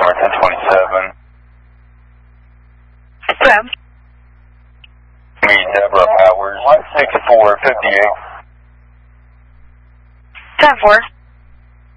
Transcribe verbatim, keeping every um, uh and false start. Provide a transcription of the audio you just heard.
customer ten twenty-seven. Hello. Me, Deborah Powers, sixty-four fifty-eight. ten four.